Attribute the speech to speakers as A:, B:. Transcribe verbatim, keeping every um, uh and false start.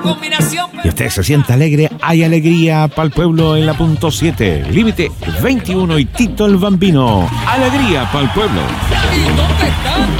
A: y usted se siente alegre, hay alegría para el pueblo en la punto siete. Límite veintiuno y Tito el Bambino. Alegría para el pueblo.
B: ¿Y dónde están?